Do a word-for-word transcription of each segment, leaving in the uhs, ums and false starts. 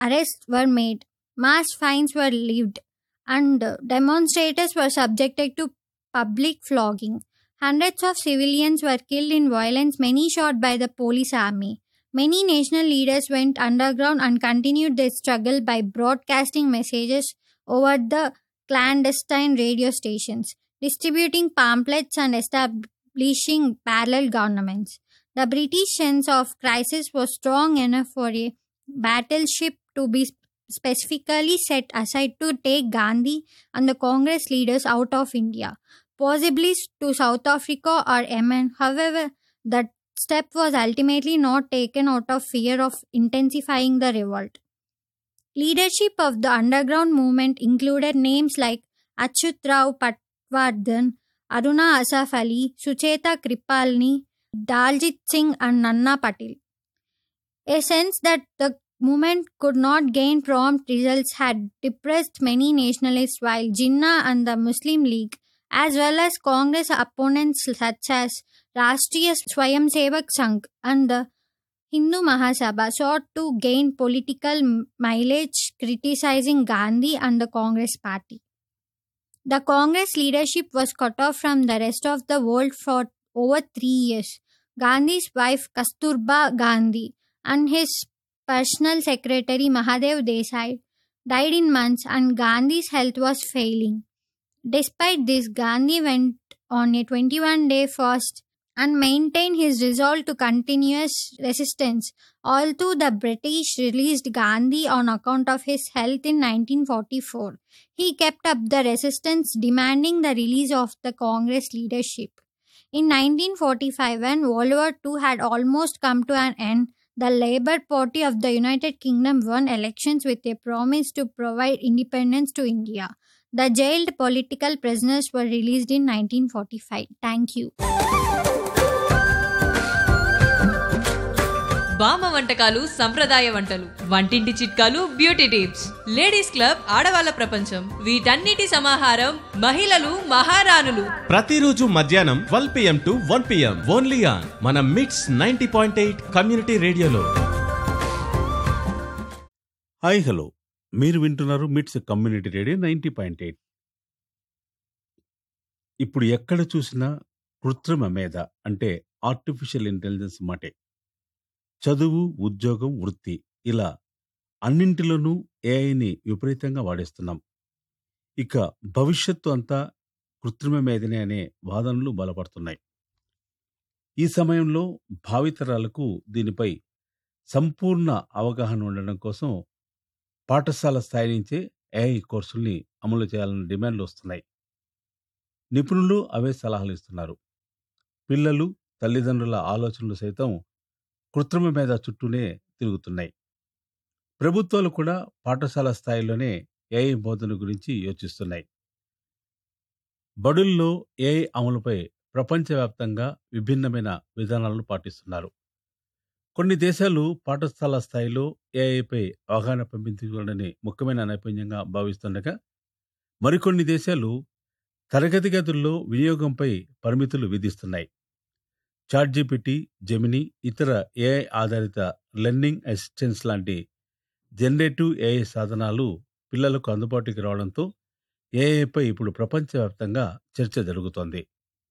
arrests were made, mass fines were levied, and uh, demonstrators were subjected to public flogging. Hundreds of civilians were killed in violence, many shot by the police army. Many national leaders went underground and continued their struggle by broadcasting messages over the clandestine radio stations, distributing pamphlets, and establishing parallel governments. The British sense of crisis was strong enough for a battleship to be sp- specifically set aside to take Gandhi and the Congress leaders out of India, possibly to South Africa or Yemen. However, the step was ultimately not taken out of fear of intensifying the revolt. Leadership of the underground movement included names like Achyut Rao Patwardhan, Aruna Asaf Ali, Sucheta Kripalni, Daljit Singh, and Nanna Patil. A sense that the movement could not gain prompt results had depressed many nationalists, while Jinnah and the Muslim League, as well as Congress opponents such as Rashtriya Swayamsevak Sangh and the Hindu Mahasabha, sought to gain political mileage criticizing Gandhi and the Congress party. The Congress leadership was cut off from the rest of the world for over three years. Gandhi's wife Kasturba Gandhi and his personal secretary Mahadev Desai died in months, and Gandhi's health was failing. Despite this, Gandhi went on a twenty-one day fast and maintained his resolve to continuous resistance, although the British released Gandhi on account of his health in nineteen forty-four. He kept up the resistance, demanding the release of the Congress leadership. In nineteen forty-five, when World War Two had almost come to an end, the Labour Party of the United Kingdom won elections with a promise to provide independence to India. The jailed political prisoners were released in nineteen forty-five. Thank you. బామ్మ వంటకాలు సంప్రదాయ వంటలు, వంటింటి చిట్కాలు, beauty tips, ladies club ఆడవాళ్ళ ప్రపంచం, వీటన్నిటి సమాహారం మహిళలు మహారాణులు. ప్రతిరోజు మధ్యాహ్నం twelve PM to one PM only on మన మిట్స్ నైంటీ పాయింట్ ఎయిట్ కమ్యూనిటీ రేడియోలో. హాయ్ హలో, మీరు వింటున్నారు మిట్స్ community radio ninety point eight. ఇప్పుడు ఎక్కడ చూసినా కృత్రిమ మేధ అంటే ఆర్టిఫిషియల్ ఇంటెలిజెన్స్ మాటే. చదువు, ఉద్యోగం, వృత్తి ఇలా అన్నింటిలోనూ ఏఐని విపరీతంగా వాడేస్తున్నాం. ఇక భవిష్యత్తు అంతా కృత్రిమ మేధనే అనే వాదనలు బలపడుతున్నాయి. ఈ సమయంలో భావితరాలకు దీనిపై సంపూర్ణ అవగాహన ఉండడం కోసం పాఠశాల స్థాయి నుంచే ఏఐ కోర్సుల్ని అమలు చేయాలన్న డిమాండ్లు వస్తున్నాయి. నిపుణులు అవే సలహాలు ఇస్తున్నారు. పిల్లలు, తల్లిదండ్రుల ఆలోచనలు సైతం కృత్రిమ మేధ చుట్టూనే తిరుగుతున్నాయి. ప్రభుత్వాలు కూడా పాఠశాల స్థాయిలోనే ఏఐ బోధన గురించి యోచిస్తున్నాయి. బడుల్లో ఏఐ అమలుపై ప్రపంచవ్యాప్తంగా విభిన్నమైన విధానాలను పాటిస్తున్నారు. కొన్ని దేశాలు పాఠశాల స్థాయిలో ఏఐపై అవగాహన పెంపొందించుకోవడాన్ని ముఖ్యమైన నైపుణ్యంగా భావిస్తుండగా, మరికొన్ని దేశాలు తరగతి గదుల్లో వినియోగంపై పరిమితులు విధిస్తున్నాయి. చాట్‌జీపీటీ, జెమిని, ఇతర ఏఐ ఆధారిత లెర్నింగ్ అసిస్టెంట్స్ లాంటి జనరేటివ్ ఏఐ సాధనాలు పిల్లలకు అందుబాటులోకి రావడంతో ఏఐపై ఇప్పుడు ప్రపంచవ్యాప్తంగా చర్చ జరుగుతోంది.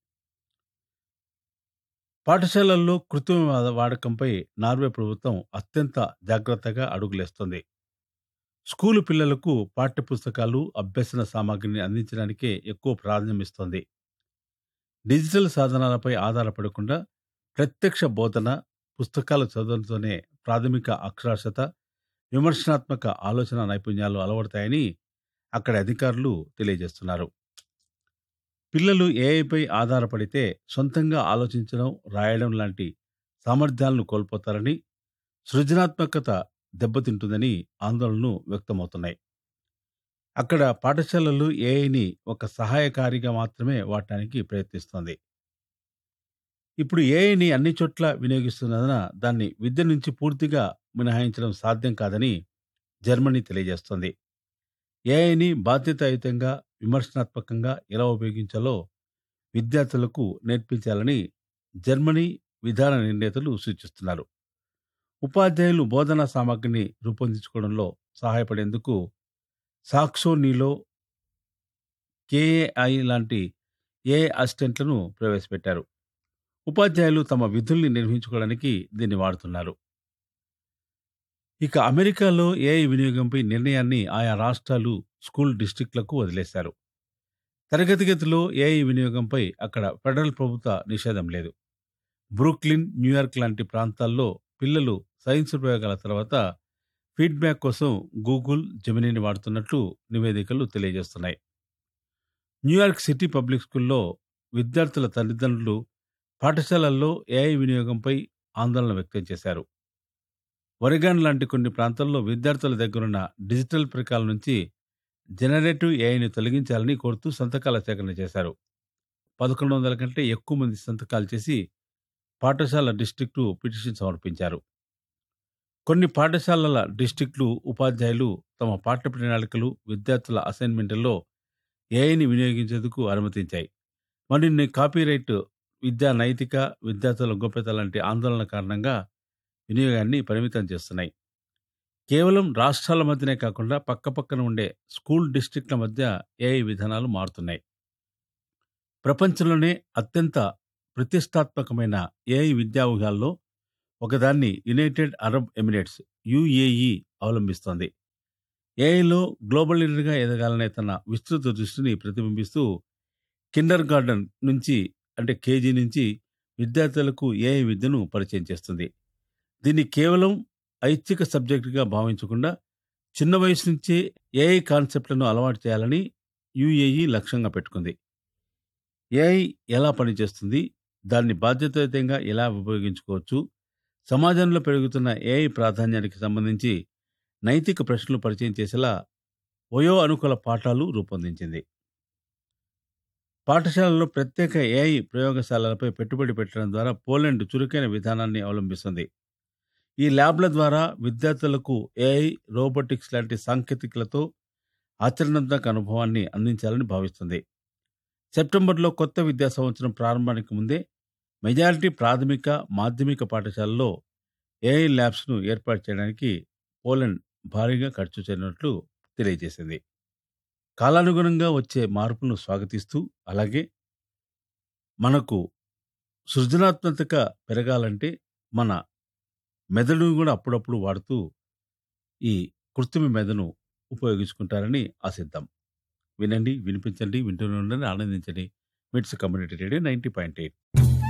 పాఠశాలల్లో కృత్రిమ వాడకంపై నార్వే ప్రభుత్వం అత్యంత జాగ్రత్తగా అడుగులేస్తోంది. స్కూలు పిల్లలకు పాఠ్యపుస్తకాలు, అభ్యసన సామాగ్రిని అందించడానికే ఎక్కువ ప్రాధాన్యమిస్తోంది. డిజిటల్ సాధనాలపై ఆధారపడకుండా ప్రత్యక్ష బోధన, పుస్తకాల చదవడంతోనే ప్రాథమిక అక్షరాస్యత, విమర్శనాత్మక ఆలోచన నైపుణ్యాలు అలవడతాయని అక్కడి అధికారులు తెలియజేస్తున్నారు. పిల్లలు ఏఐపై ఆధారపడితే సొంతంగా ఆలోచించడం, రాయడం లాంటి సామర్థ్యాలను కోల్పోతారని, సృజనాత్మకత దెబ్బతింటుందని ఆందోళనలు వ్యక్తమవుతున్నాయి. అక్కడ పాఠశాలలు ఏఐని ఒక సహాయకారిగా మాత్రమే వాడటానికి ప్రయత్నిస్తోంది. ఇప్పుడు ఏఐని అన్ని చోట్ల వినియోగిస్తున్నందున దాన్ని విద్య నుంచి పూర్తిగా మినహాయించడం సాధ్యం కాదని జర్మనీ తెలియజేస్తోంది. ఏఐని బాధ్యతాయుతంగా, విమర్శనాత్మకంగా ఎలా ఉపయోగించాలో విద్యార్థులకు నేర్పించాలని జర్మనీ విధాన నిర్ణేతలు సూచిస్తున్నారు. ఉపాధ్యాయులు బోధనా సామగ్రిని రూపొందించుకోవడంలో సహాయపడేందుకు సాక్సో నీలో కేఏఐ లాంటి ఏఐ అసిస్టెంట్లను ప్రవేశపెట్టారు. ఉపాధ్యాయులు తమ విధుల్ని నిర్వహించుకోవడానికి దీన్ని వాడుతున్నారు. ఇక అమెరికాలో ఏఐ వినియోగంపై నిర్ణయాన్ని ఆయా రాష్ట్రాలు, స్కూల్ డిస్ట్రిక్ట్లకు వదిలేశారు. తరగతి గదిలో ఏఐ వినియోగంపై అక్కడ ఫెడరల్ ప్రభుత్వ నిషేధం లేదు. బ్రూక్లిన్, న్యూయార్క్ లాంటి ప్రాంతాల్లో పిల్లలు సైన్స్ ప్రయోగాల తర్వాత ఫీడ్బ్యాక్ కోసం గూగుల్, జెమినీని వాడుతున్నట్లు నివేదికలు తెలియజేస్తున్నాయి. న్యూయార్క్ సిటీ పబ్లిక్ స్కూల్లో విద్యార్థుల తల్లిదండ్రులు పాఠశాలల్లో ఏఐ వినియోగంపై ఆందోళన వ్యక్తం చేశారు. ఒరెగాన్ లాంటి కొన్ని ప్రాంతాల్లో విద్యార్థుల దగ్గరున్న డిజిటల్ పరికరాల నుంచి జనరేటివ్ ఏఐని తొలగించాలని కోరుతూ సంతకాల సేకరణ చేశారు. పదకొండు వందల కంటే ఎక్కువ మంది సంతకాలు చేసి పాఠశాల డిస్ట్రిక్టు పిటిషన్ సమర్పించారు. కొన్ని పాఠశాలల డిస్ట్రిక్టులు, ఉపాధ్యాయులు తమ పాఠ్య ప్రణాళికలు, విద్యార్థుల అసైన్మెంట్లలో ఏఐని వినియోగించేందుకు అనుమతించాయి. మరిన్ని కాపీరైట్, విద్యా నైతిక, విద్యార్థుల గోప్యత లాంటి ఆందోళన కారణంగా వినియోగాన్ని పరిమితం చేస్తున్నాయి. కేవలం రాష్ట్రాల మధ్యనే కాకుండా పక్కపక్కన ఉండే స్కూల్ డిస్ట్రిక్ట్ల మధ్య ఏఐ విధానాలు మారుతున్నాయి. ప్రపంచంలోనే అత్యంత ప్రతిష్టాత్మకమైన ఏఐ విద్యా వ్యూహాల్లో ఒకదాన్ని United Arab Emirates UAE అవలంబిస్తోంది. ఏఐలో global లీడర్గా ఎదగాలనే తన విస్తృత దృష్టిని ప్రతిబింబిస్తూ కిండర్ గార్డెన్ నుంచి అంటే కేజీ నుంచి విద్యార్థులకు ఏఐ విద్యను పరిచయం చేస్తుంది. దీన్ని కేవలం ఐచ్ఛిక సబ్జెక్టుగా భావించకుండా చిన్న వయసు నుంచే ఏఐ కాన్సెప్ట్లను అలవాటు చేయాలని యుఏఈ లక్ష్యంగా పెట్టుకుంది. ఏఐ ఎలా పనిచేస్తుంది, దాన్ని బాధ్యతాయుతంగా ఎలా ఉపయోగించుకోవచ్చు, సమాజంలో పెరుగుతున్న ఏఐ ప్రాధాన్యానికి సంబంధించి నైతిక ప్రశ్నలు పరిచయం చేసేలా వయో అనుకూల పాఠాలు రూపొందించింది. పాఠశాలల్లో ప్రత్యేక ఏఐ ప్రయోగశాలలపై పెట్టుబడి పెట్టడం ద్వారా పోలాండ్ చురుకైన విధానాన్ని అవలంబిస్తుంది. ఈ ల్యాబ్ల ద్వారా విద్యార్థులకు ఏఐ, రోబోటిక్స్ లాంటి సాంకేతికలతో ఆచరణాత్మక అనుభవాన్ని అందించాలని భావిస్తుంది. సెప్టెంబర్లో కొత్త విద్యా సంవత్సరం ప్రారంభానికి ముందే మెజారిటీ ప్రాథమిక, మాధ్యమిక పాఠశాలలో ఏఐ ల్యాబ్స్ను ఏర్పాటు చేయడానికి పోలాండ్ భారీగా ఖర్చు చేయనున్నట్లు తెలియజేసింది. కాలానుగుణంగా వచ్చే మార్పులను స్వాగతిస్తూ, అలాగే మనకు సృజనాత్మకత పెరగాలంటే మన మెదడును కూడా అప్పుడప్పుడు వాడుతూ ఈ కృత్రిమ మెదడును ఉపయోగించుకుంటారని ఆశిద్దాం. వినండి, వినిపించండి, వింటూనే ఉండండి, ఆనందించండి. మిట్స్ community radio ninety point eight.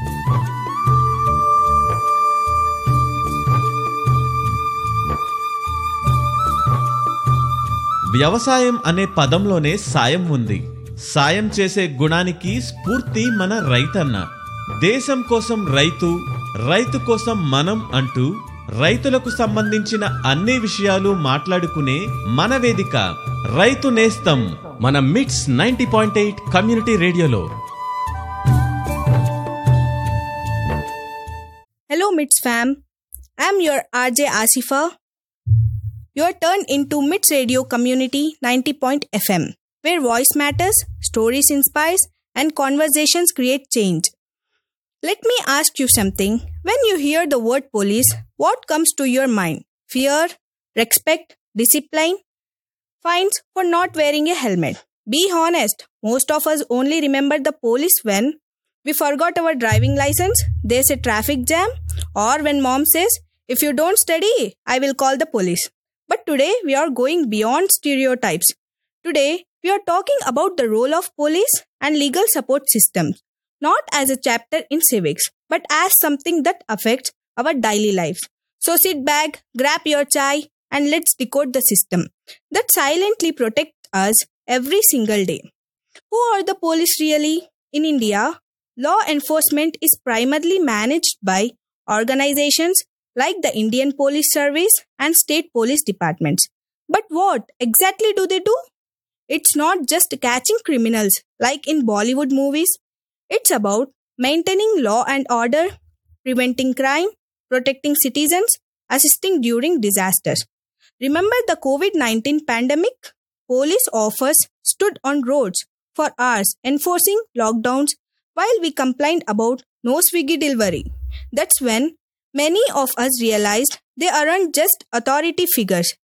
వ్యవసాయం అనే పదంలోనే సాయం ఉంది. సాయం చేసే గుణానికి స్ఫూర్తి మన రైతన్న. దేశం కోసం రైతు, రైతు కోసం మనం అంటూ రైతులకు సంబంధించిన అన్ని విషయాలు మాట్లాడుకునే మన వేదిక రైతు నేస్తం మన మిట్స్ నైంటీ పాయింట్ ఎయిట్ కమ్యూనిటీ రేడియోలో. Hello Mits fam, I'm your R J Asifa. You're turned into Mits Radio Community ninety point F M, where voice matters, stories inspires, and conversations create change. Let me ask you something. When you hear the word police, what comes to your mind? Fear, respect, discipline, fines for not wearing a helmet. Be honest, most of us only remember the police when we forgot our driving license, there's a traffic jam, or when mom says, if you don't study, I will call the police. But today we are going beyond stereotypes. Today we are talking about the role of police and legal support systems, not as a chapter in civics, but as something that affects our daily life. So sit back, grab your chai, and let's decode the system that silently protects us every single day. Who are the police really? In India, law enforcement is primarily managed by organizations like the Indian Police Service and state police departments. But what exactly do they do? It's not just catching criminals like in Bollywood movies. It's about maintaining law and order, preventing crime, protecting citizens, assisting during disasters. Remember the covid nineteen pandemic? Police officers stood on roads for hours enforcing lockdowns while we complained about no Swiggy delivery. That's when many of us realized they aren't just authority figures,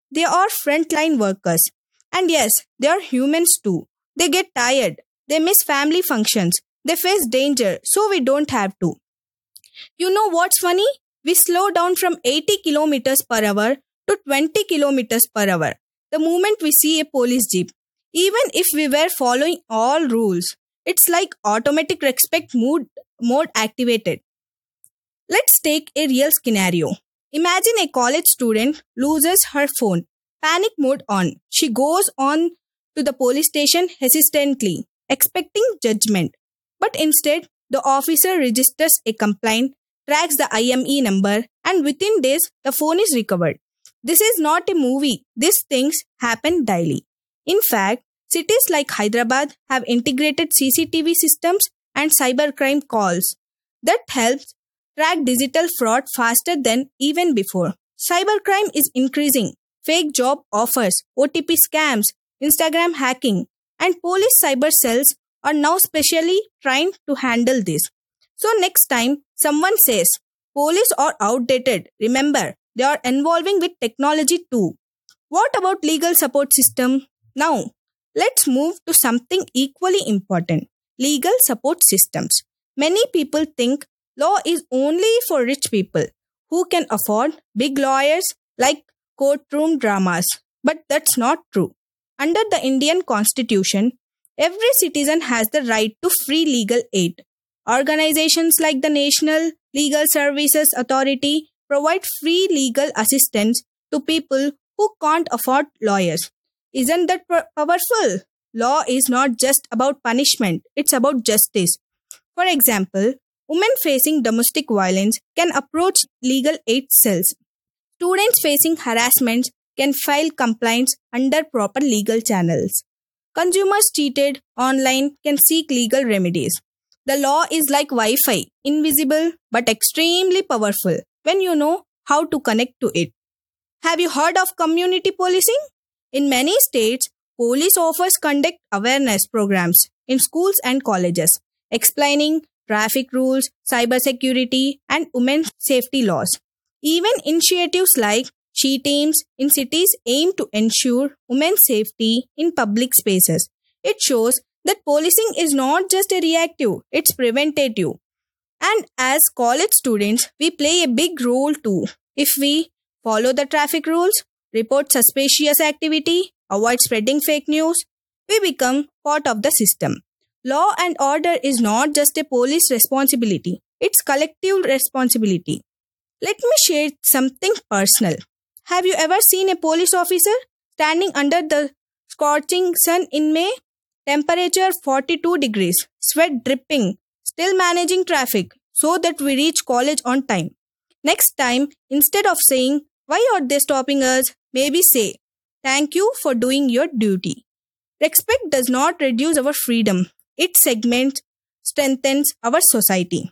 They are frontline workers. And yes, they are humans too. They get tired. They miss family functions. They face danger, so we don't have to. You know what's funny? We slow down from eighty kilometers per hour to twenty kilometers per hour the moment we see a police jeep. Even if we were following all rules, it's like automatic respect mode, mode activated. Let's take a real scenario. Imagine a college student loses her phone. Panic mode on. She goes on to the police station hesitantly, expecting judgment. But instead, the officer registers a complaint, tracks the I M E number, and within days, the phone is recovered. This is not a movie. These things happen daily. In fact, cities like Hyderabad have integrated C C T V systems and cybercrime calls that helps track digital fraud faster than even before. Cybercrime is increasing. Fake job offers, O T P scams, Instagram hacking, and police cyber cells are now specially trained to handle this. So next time someone says police are outdated, remember they are evolving with technology too. What about legal support system? Now, let's move to something equally important. Legal support systems. Many people think law is only for rich people who can afford big lawyers like courtroom dramas. But that's not true. Under the Indian Constitution, every citizen has the right to free legal aid. Organizations like the National Legal Services Authority provide free legal assistance to people who can't afford lawyers. Isn't that powerful? Law is not just about punishment, it's about justice. For example, women facing domestic violence can approach legal aid cells. Students facing harassment can file complaints under proper legal channels. Consumers cheated online can seek legal remedies. The law is like Wi-Fi, invisible but extremely powerful when you know how to connect to it. Have you heard of community policing? In many states, police offers conduct awareness programs in schools and colleges, explaining traffic rules, cybersecurity, and women's safety laws. Even initiatives like She Teams in cities aim to ensure women's safety in public spaces. It shows that policing is not just a reactive, it's preventative. And as college students, we play a big role too. If we follow the traffic rules, report suspicious activity, avoid spreading fake news, we become part of the system. Law and order is not just a police responsibility, it's collective responsibility. Let me share something personal. Have you ever seen a police officer standing under the scorching sun in May? Temperature forty-two degrees, sweat dripping, still managing traffic so that we reach college on time. Next time, instead of saying, "Why are they stopping us?" maybe say, "Thank you for doing your duty." Respect does not reduce our freedom. It segments, strengthens our society.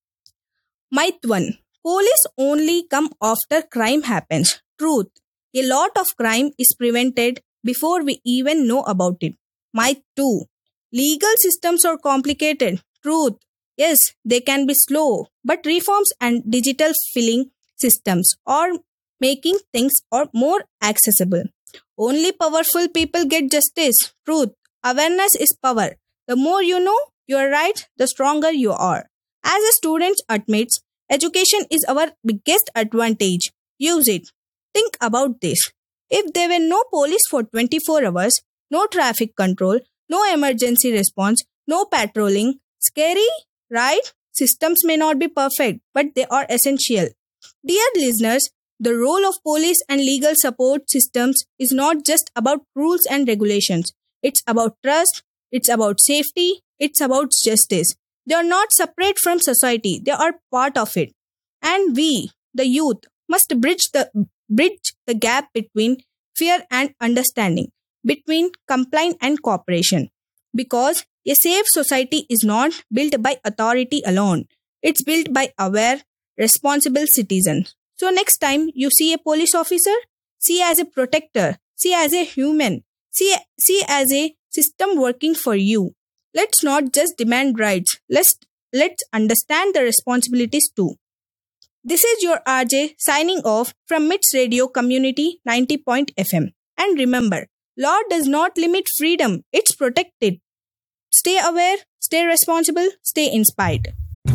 Myth one. Police only come after crime happens. Truth. A lot of crime is prevented before we even know about it. Myth two. Legal systems are complicated. Truth. Yes, they can be slow, but reforms and digital filling systems are making things are more accessible. Only powerful people get justice. Truth. Awareness is power. The more you know your rights, the stronger you are. As a student admits, education is our biggest advantage. Use it. Think about this. If there were no police for twenty-four hours, no traffic control, no emergency response, no patrolling, scary, right? Systems may not be perfect, but they are essential. Dear listeners, the role of police and legal support systems is not just about rules and regulations. It's about trust, it's about safety, it's about justice. They are not separate from society, they are part of it. And we, the youth, must bridge the bridge the gap between fear and understanding, between compliance and cooperation. Because a safe society is not built by authority alone. It's built by aware, responsible citizens. So next time you see a police officer, see as a protector, see as a human, see, see as a system working for you. Let's not just demand rights. Let's, let's understand the responsibilities too. This is your R J signing off from MITS Radio Community ninety point F M. And remember, law does not limit freedom, it's protected. Stay aware, stay responsible, stay inspired.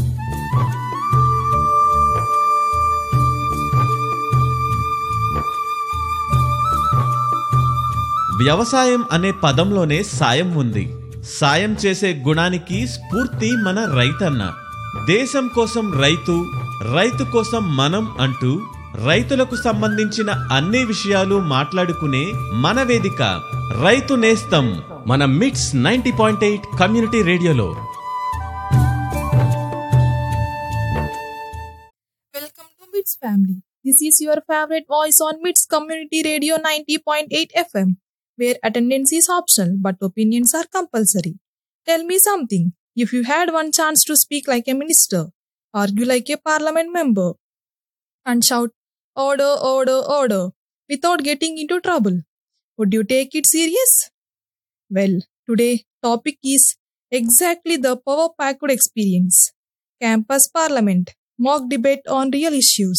వ్యవసాయం అనే పదంలోనే సాయం ఉంది. సాయం చేసే గుణానికి స్ఫూర్తి మన రైతన్న. దేశం కోసం రైతు, రైతు కోసం మనం అంటూ రైతులకు సంబంధించిన అన్ని విషయాలు మాట్లాడుకునే మన వేదిక రైతు నేస్తం మన మిట్స్ నైంటీ పాయింట్ ఎయిట్ కమ్యూనిటీ రేడియోలో. Welcome to MITS family. This is your favorite voice on MITS Community Radio ninety point eight F M, where attendance is optional but opinions are compulsory. Tell me something. If you had one chance to speak like a minister, argue like a parliament member, and shout, order, order, order, without getting into trouble, would you take it serious? Well, today topic is exactly the power-packed experience. Campus parliament, mock debate on real issues.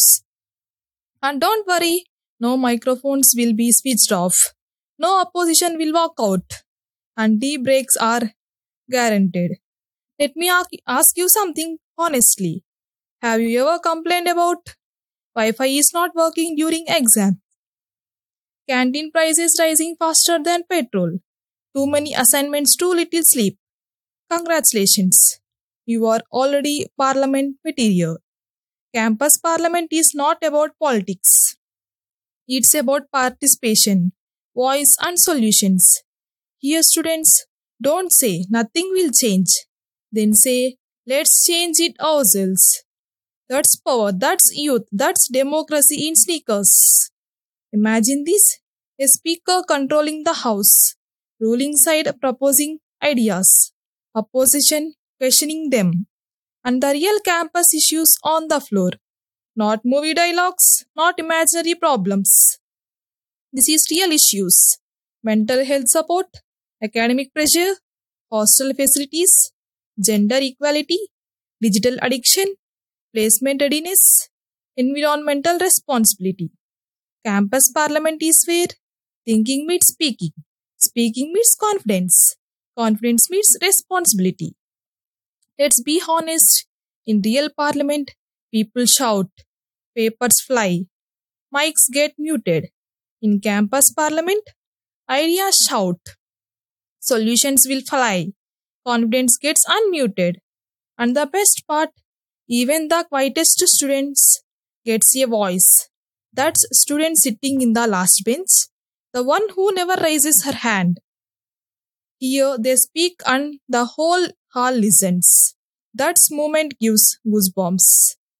And don't worry, no microphones will be switched off. No opposition will walk out. And tea breaks are guaranteed. Let me ask you something honestly. Have you ever complained about Wi-Fi is not working during exam? Canteen prices rising faster than petrol? Too many assignments, too little sleep? Congratulations. You are already parliament material. Campus parliament is not about politics. It's about participation, voice and solutions. Here students, don't say nothing will change. Then say, let's change it ourselves. That's power, that's youth, that's democracy in sneakers. Imagine this, a speaker controlling the house, ruling side proposing ideas, opposition questioning them, and the real campus issues on the floor. Not movie dialogues, not imaginary problems. This is real issues. Mental health support, academic pressure, hostel facilities, gender equality, digital addiction, placement readiness, environmental responsibility. Campus parliament is where thinking meets speaking, speaking meets confidence, confidence meets responsibility. Let's be honest, in real parliament, people shout, papers fly, mics get muted. In campus parliament, ideas shout, solutions will fly, confidence gets unmuted. And the best part, even the quietest students gets a voice. That's student sitting in the last bench, the one who never raises her hand. Here they speak and the whole hall listens. That moment gives goosebumps.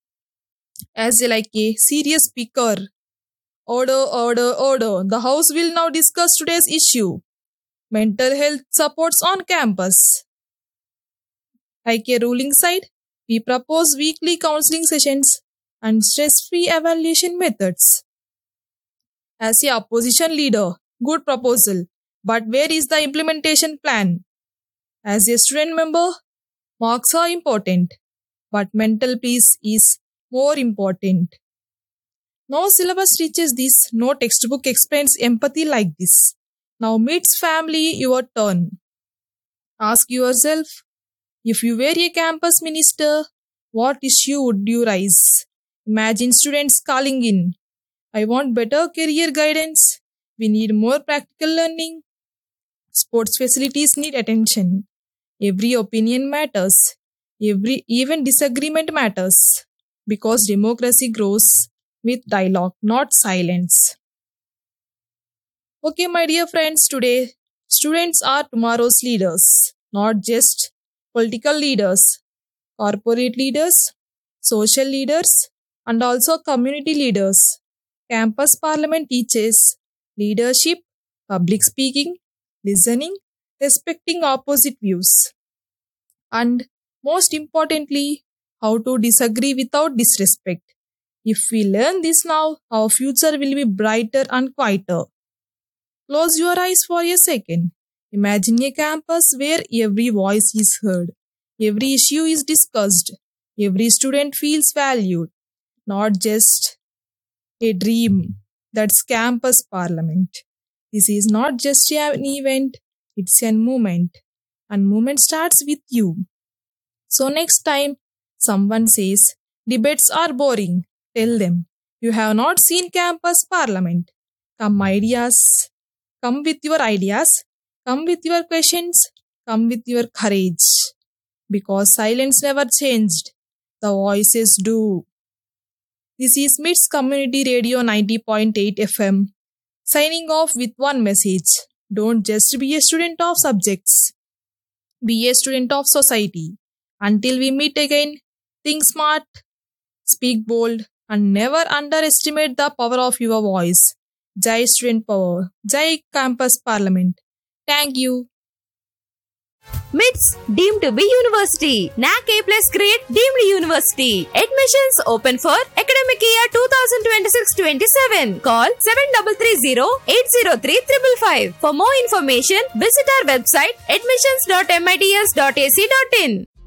As a, like a serious speaker, order, order, order. The house will now discuss today's issue. Mental health supports on campus. Like a ruling side, we propose weekly counseling sessions and stress-free evaluation methods. As a opposition leader, good proposal, but where is the implementation plan? As a student member, marks are important, but mental peace is more important. No syllabus teaches this, no textbook explains empathy like this. Now MITS family, your turn. Ask yourself, if you were a campus minister, what issue would you raise? Imagine students calling in, I want better career guidance. We need more practical learning. Sports facilities need attention. Every opinion matters. Every even disagreement matters. Because democracy grows with dialogue, not silence. Okay, my dear friends, today students are tomorrow's leaders, not just political leaders, corporate leaders, social leaders, and also community leaders. Campus parliament teaches leadership, public speaking, listening, respecting opposite views, and most importantly, how to disagree without disrespect. If we learn this now, our future will be brighter and quieter. Close your eyes for a second. Imagine a campus where every voice is heard, every issue is discussed, every student feels valued. not just a dream. That's campus parliament. This is not just an event, it's a movement. And movement starts with you. So next time someone says debates are boring, tell them you have not seen campus parliament. Come ideas, come with your ideas, come with your questions, come with your courage. Because silence never changed, the voices do. This is M I T S Community Radio ninety point eight F M, signing off with one message. Don't just be a student of subjects, be a student of society. Until we meet again, think smart, speak bold, and never underestimate the power of your voice. Jai Student Power, Jai Campus Parliament. Thank you. M I T S deemed to be university. N A C A plus grade deemed university. Admissions open for academic year twenty twenty-six twenty-seven. Call seven three three zero eight zero three five five. For more information, visit our website admissions dot mits dot a c dot in.